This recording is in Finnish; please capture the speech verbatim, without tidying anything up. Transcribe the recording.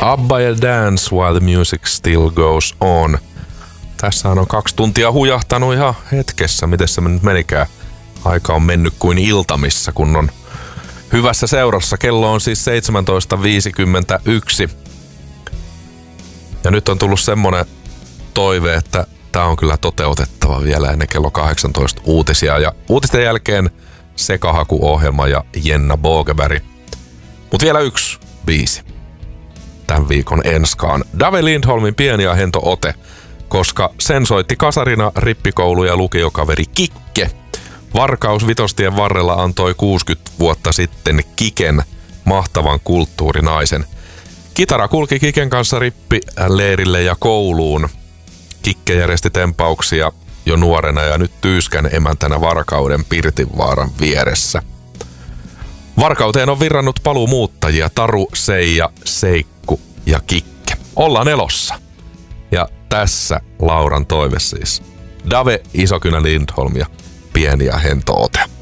ABBA ja Dance While the Music Still Goes On. Tässähän on kaksi tuntia hujahtanut ihan hetkessä. Miten se nyt menikään? Aika on mennyt kuin iltamissa, kun on hyvässä seurassa. Kello on siis seitsemäntoista viisikymmentäyksi. Ja nyt on tullut semmonen toive, että tää on kyllä toteutettava vielä ennen kello kahdeksantoista uutisia. Ja uutisten jälkeen Sekahaku-ohjelma ja Jenna Bogeberg. Mut vielä yksi biisi. Tämän viikon enskaan. Dave Lindholmin Pieni ja hento ote, koska sen soitti kasarina rippikoulu- ja lukiokaveri Kikke. Varkaus Vitostien varrella antoi kuusikymmentä vuotta sitten Kiken mahtavan kulttuurinaisen. Kitara kulki Kiken kanssa rippileirille ja kouluun. Kikke järjesti tempauksia jo nuorena ja nyt Tyyskän emäntänä Varkauden Pirtinvaaran vieressä. Varkauteen on virrannut paluumuuttajia Taru, Seija, Seikku ja Kikke. Ollaan elossa. Ja tässä Lauran toive siis. Dave Isokynä Lindholm ja Pieni ja hento ote.